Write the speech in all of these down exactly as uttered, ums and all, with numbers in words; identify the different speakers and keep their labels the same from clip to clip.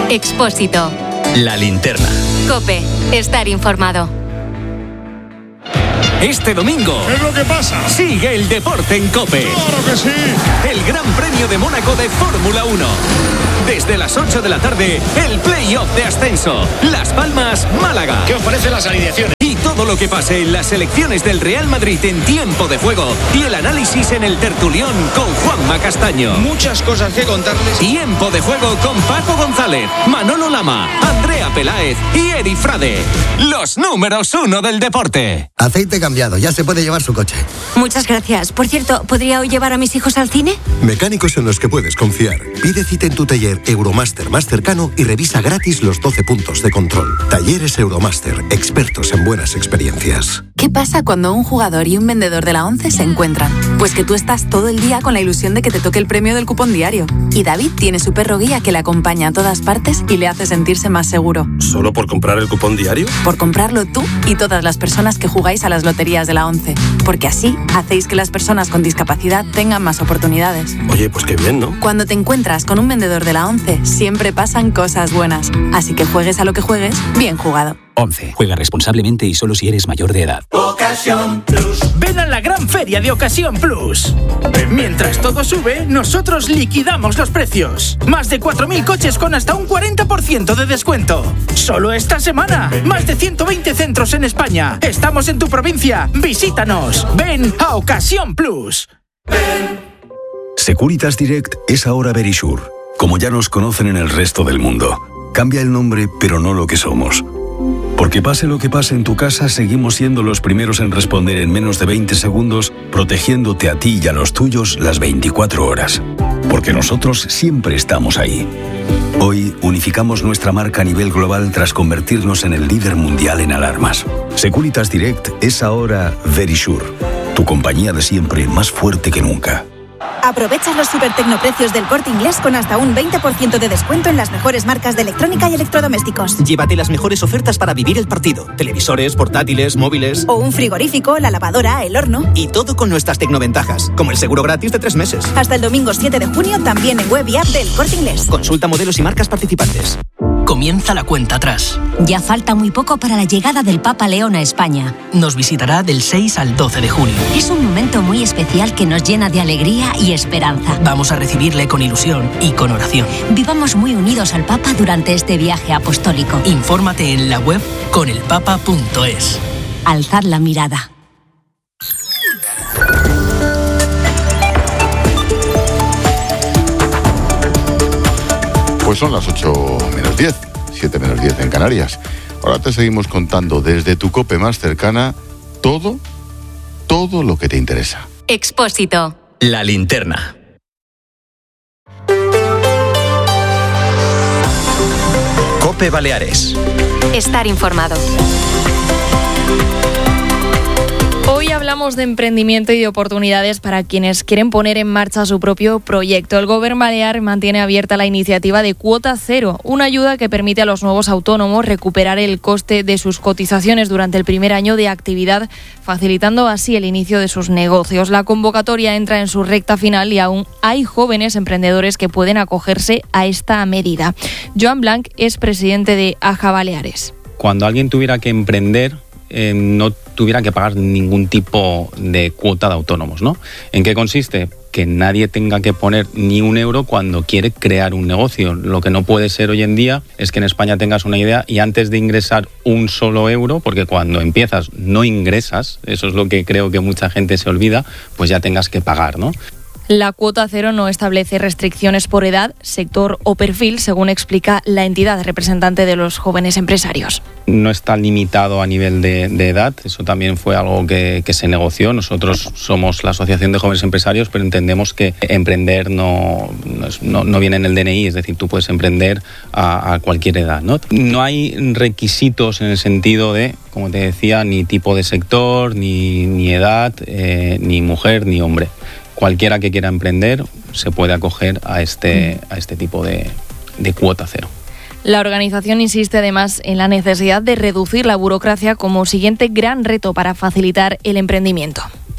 Speaker 1: Expósito.
Speaker 2: La linterna.
Speaker 1: COPE. Estar informado.
Speaker 3: Este domingo,
Speaker 4: ¿qué es lo que pasa?
Speaker 3: Sigue el deporte en COPE.
Speaker 4: ¡Claro que sí!
Speaker 3: El Gran Premio de Mónaco de Fórmula uno. Desde las ocho de la tarde, el play-off de ascenso. Las Palmas, Málaga.
Speaker 4: ¿Qué os parecen las alineaciones?
Speaker 3: Y todo lo que pase en las selecciones del Real Madrid en tiempo de juego. Y el análisis en el tertulión con Juanma Castaño.
Speaker 4: Muchas cosas que contarles.
Speaker 3: Tiempo de juego con Paco González, Manolo Lama, Andrea Peláez y Eri Frade. Los números uno del deporte.
Speaker 5: Aceite cambiado, ya se puede llevar su coche.
Speaker 1: Muchas gracias. Por cierto, ¿podría hoy llevar a mis hijos al cine?
Speaker 6: Mecánicos en los que puedes confiar. Pide cita en tu taller Euromaster más cercano y revisa gratis los doce puntos de control. Talleres Euromaster, expertos en buenas experiencias.
Speaker 7: ¿Qué pasa cuando un jugador y un vendedor de la ONCE se encuentran? Pues que tú estás todo el día con la ilusión de que te toque el premio del cupón diario. Y David tiene su perro guía que le acompaña a todas partes y le hace sentirse más seguro.
Speaker 6: ¿Solo por comprar el cupón diario?
Speaker 7: Por comprarlo tú y todas las personas que jugáis a las loterías de la ONCE. Porque así hacéis que las personas con discapacidad tengan más oportunidades.
Speaker 6: Oye, pues qué bien, ¿no?
Speaker 7: Cuando te encuentras con un vendedor de la ONCE, siempre pasan cosas buenas. Así que juegues a lo que juegues, bien jugado.
Speaker 8: ONCE. Juega responsablemente y solo si eres mayor de edad.
Speaker 9: Ocasión Plus. Ven a la gran feria de Ocasión Plus. Mientras todo sube, nosotros liquidamos los precios. Más de cuatro mil coches con hasta un cuarenta por ciento de descuento. Solo esta semana. Más de ciento veinte centros en España. Estamos en tu provincia. Visítanos. Ven a Ocasión Plus. Ven.
Speaker 10: Securitas Direct es ahora Verisure. Como ya nos conocen en el resto del mundo. Cambia el nombre, pero no lo que somos. Porque pase lo que pase en tu casa, seguimos siendo los primeros en responder en menos de veinte segundos, protegiéndote a ti y a los tuyos las veinticuatro horas. Porque nosotros siempre estamos ahí. Hoy unificamos nuestra marca a nivel global tras convertirnos en el líder mundial en alarmas. Securitas Direct es ahora Verisure, tu compañía de siempre más fuerte que nunca.
Speaker 11: Aprovecha los super tecnoprecios del Corte Inglés con hasta un veinte por ciento de descuento en las mejores marcas de electrónica y electrodomésticos.
Speaker 12: Llévate las mejores ofertas para vivir el partido. Televisores, portátiles, móviles.
Speaker 11: O un frigorífico, la lavadora, el horno.
Speaker 12: Y todo con nuestras tecnoventajas, como el seguro gratis de tres meses.
Speaker 11: Hasta el domingo siete de junio también en web y app del Corte Inglés.
Speaker 12: Consulta modelos y marcas participantes.
Speaker 13: Comienza la cuenta atrás.
Speaker 1: Ya falta muy poco para la llegada del Papa León a España.
Speaker 13: Nos visitará del seis al doce de junio.
Speaker 1: Es un momento muy especial que nos llena de alegría y esperanza.
Speaker 13: Vamos a recibirle con ilusión y con oración.
Speaker 1: Vivamos muy unidos al Papa durante este viaje apostólico.
Speaker 13: Infórmate en la web conelpapa punto es.
Speaker 1: Alzad la mirada.
Speaker 14: Pues son las ocho menos diez, siete menos diez en Canarias. Ahora te seguimos contando desde tu COPE más cercana todo, todo lo que te interesa.
Speaker 1: Expósito.
Speaker 2: La linterna. COPE Baleares.
Speaker 1: Estar informado.
Speaker 15: Hoy hablamos de emprendimiento y de oportunidades para quienes quieren poner en marcha su propio proyecto. El Govern Balear mantiene abierta la iniciativa de Cuota Cero, una ayuda que permite a los nuevos autónomos recuperar el coste de sus cotizaciones durante el primer año de actividad, facilitando así el inicio de sus negocios. La convocatoria entra en su recta final y aún hay jóvenes emprendedores que pueden acogerse a esta medida. Joan Blanc es presidente de AJA Baleares.
Speaker 16: Cuando alguien tuviera que emprender, Eh, no tuviera que pagar ningún tipo de cuota de autónomos, ¿no? ¿En qué consiste? Que nadie tenga que poner ni un euro cuando quiere crear un negocio. Lo que no puede ser hoy en día es que en España tengas una idea y antes de ingresar un solo euro, porque cuando empiezas no ingresas, eso es lo que creo que mucha gente se olvida, pues ya tengas que pagar, ¿no?
Speaker 15: La cuota cero no establece restricciones por edad, sector o perfil, según explica la entidad representante de los jóvenes empresarios.
Speaker 16: No está limitado a nivel de, de edad, eso también fue algo que, que se negoció. Nosotros somos la Asociación de Jóvenes Empresarios, pero entendemos que emprender no, no, es, no, no viene en el D N I, es decir, tú puedes emprender a, a cualquier edad, ¿no? No hay requisitos en el sentido de, como te decía, ni tipo de sector, ni, ni edad, eh, ni mujer, ni hombre. Cualquiera que quiera emprender se puede acoger a este, a este tipo de, de cuota cero.
Speaker 15: La organización insiste además en la necesidad de reducir la burocracia como siguiente gran reto para facilitar el emprendimiento.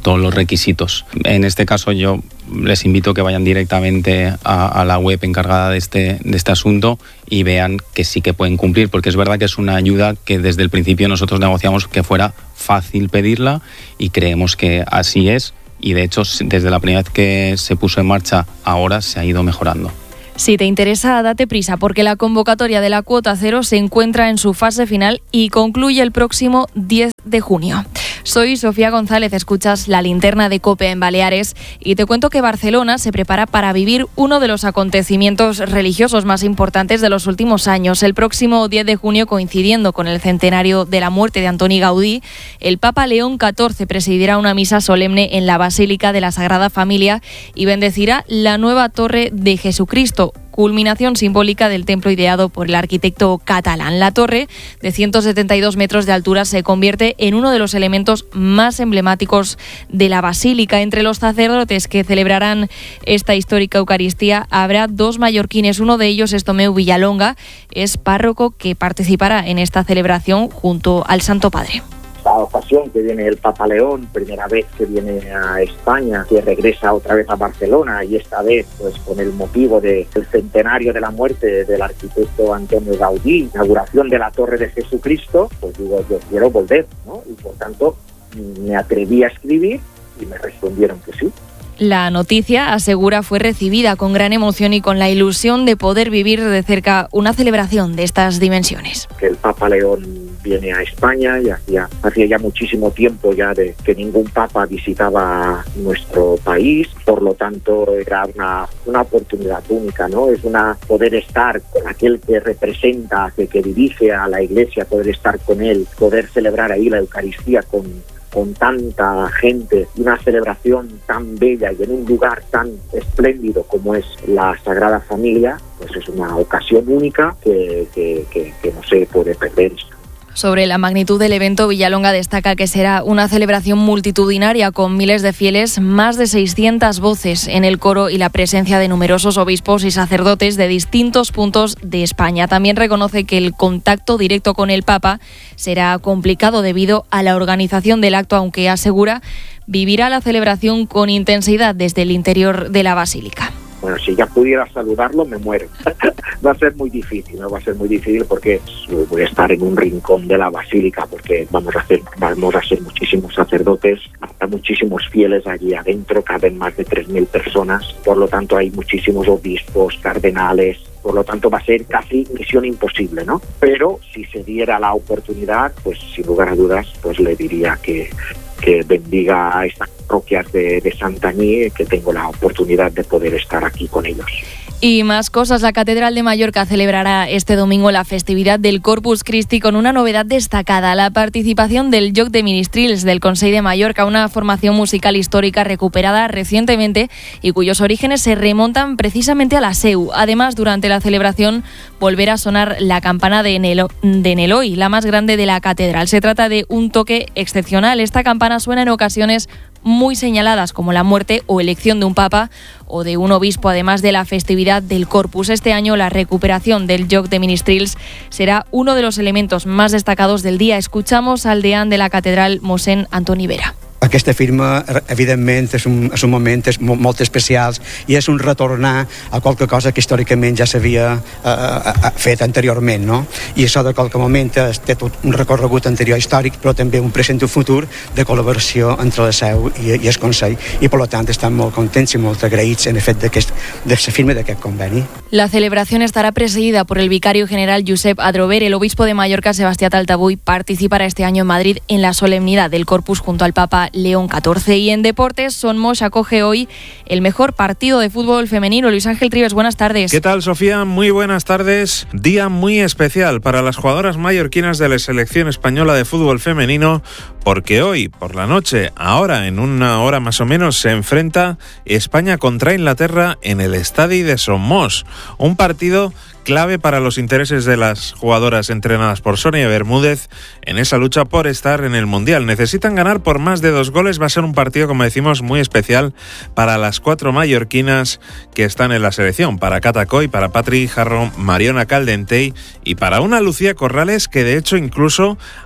Speaker 16: todos los requisitos. En este caso yo les invito a que vayan directamente a, a la web encargada de este, de este asunto y vean que sí que pueden cumplir, porque es verdad que es una ayuda que desde el principio nosotros negociamos que fuera fácil pedirla y creemos que así es, y de hecho desde la primera vez que se puso en marcha ahora se ha ido mejorando.
Speaker 15: Si te interesa, date prisa, porque la convocatoria de la cuota cero se encuentra en su fase final y concluye el próximo diez de junio. Soy Sofía González, escuchas La Linterna de COPE en Baleares y te cuento que Barcelona se prepara para vivir uno de los acontecimientos religiosos más importantes de los últimos años. El próximo diez de junio, coincidiendo con el centenario de la muerte de Antoni Gaudí, el Papa León catorce presidirá una misa solemne en la Basílica de la Sagrada Familia y bendecirá la nueva Torre de Jesucristo, culminación simbólica del templo ideado por el arquitecto catalán. La torre, de ciento setenta y dos metros de altura, se convierte en uno de los elementos más emblemáticos de la basílica. Entre los sacerdotes que celebrarán esta histórica Eucaristía habrá dos mallorquines. Uno de ellos es Tomeu Villalonga, es párroco que participará en esta celebración junto al Santo Padre.
Speaker 17: Esta ocasión que viene el Papa León, primera vez que viene a España, que regresa otra vez a Barcelona, y esta vez pues con el motivo del centenario de la muerte del arquitecto Antoni Gaudí, inauguración de la Torre de Jesucristo, pues digo, yo quiero volver, ¿no? Y por tanto me atreví a escribir y me respondieron que sí.
Speaker 15: La noticia, asegura, fue recibida con gran emoción y con la ilusión de poder vivir de cerca una celebración de estas dimensiones.
Speaker 17: Que el Papa León viene a España y hacía, hacía ya muchísimo tiempo ya de que ningún papa visitaba nuestro país, por lo tanto era una, una oportunidad única, ¿no? Es una poder estar con aquel que representa, que, que dirige a la Iglesia, poder estar con él, poder celebrar ahí la Eucaristía con con tanta gente, una celebración tan bella y en un lugar tan espléndido como es la Sagrada Familia, pues es una ocasión única que, que, que, que no se puede perder.
Speaker 15: Sobre la magnitud del evento, Villalonga destaca que será una celebración multitudinaria con miles de fieles, más de seiscientas voces en el coro y la presencia de numerosos obispos y sacerdotes de distintos puntos de España. También reconoce que el contacto directo con el Papa será complicado debido a la organización del acto, aunque asegura vivirá la celebración con intensidad desde el interior de la Basílica.
Speaker 17: Bueno, si ya pudiera saludarlo, me muero. Va a ser muy difícil, ¿no? Va a ser muy difícil porque voy a estar en un rincón de la basílica, porque vamos a hacer, vamos a ser muchísimos sacerdotes, hasta muchísimos fieles allí adentro, caben más de tres mil personas, por lo tanto hay muchísimos obispos, cardenales, por lo tanto va a ser casi misión imposible, ¿no? Pero si se diera la oportunidad, pues sin lugar a dudas, pues le diría que que bendiga a estas parroquias de, de Santanyí, que tengo la oportunidad de poder estar aquí con ellos.
Speaker 15: Y más cosas, la Catedral de Mallorca celebrará este domingo la festividad del Corpus Christi con una novedad destacada, la participación del Joc de Ministrils del Consell de Mallorca, una formación musical histórica recuperada recientemente y cuyos orígenes se remontan precisamente a la Seu. Además, durante la celebración volverá a sonar la campana de, Nelo, de Neloi, la más grande de la catedral. Se trata de un toque excepcional. Esta campana suena en ocasiones muy señaladas como la muerte o elección de un papa o de un obispo, además de la festividad del Corpus. Este año la recuperación del Joc de Ministrils será uno de los elementos más destacados del día. Escuchamos al deán de la catedral, mossèn Antoni Vera.
Speaker 18: Aquesta firma, evidentment, és un, és un moment és molt, molt especial i és un retornar a qualque cosa que històricament ja s'havia eh, fet anteriorment, no? I això de qualque moment té tot un recorregut anterior històric, però també un present i un futur de col·laboració entre la Seu i, i el Consell, i per tant estan molt contents i molt agraïts en el fet de la firma d'aquest conveni.
Speaker 15: La celebración estará presidida por el vicario general Josep Adrover. El obispo de Mallorca, Sebastián Taltabuy, participará este año en Madrid en la solemnidad del Corpus junto al Papa León catorce. Y en deportes, Son Moix acoge hoy el mejor partido de fútbol femenino. Luis Ángel Trives, buenas tardes.
Speaker 19: ¿Qué tal, Sofía? Muy buenas tardes. Día muy especial para las jugadoras mallorquinas de la selección española de fútbol femenino, porque hoy, por la noche, ahora en una hora más o menos, se enfrenta España contra Inglaterra en el Estadi de Son Moix. Un partido clave para los intereses de las jugadoras entrenadas por Sonia Bermúdez en esa lucha por estar en el Mundial. Necesitan ganar por más de dos goles. Va a ser un partido, como decimos, muy especial para las cuatro mallorquinas que están en la selección, para Cata Coll, para Patri Jarro, Mariona Caldentey y para una Lucía Corrales que de hecho incluso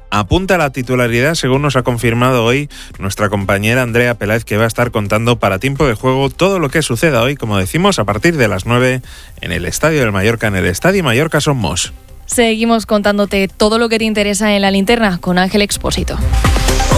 Speaker 19: apunta a la titularidad, según nos ha confirmado hoy nuestra compañera Andrea Peláez, que va a estar contando para Tiempo de Juego todo lo que suceda hoy, como decimos, a partir de las nueve en el Estadio del Mallorca, en el Estadio Mallorca Son Mos.
Speaker 15: Seguimos contándote todo lo que te interesa en La Linterna con Ángel Expósito.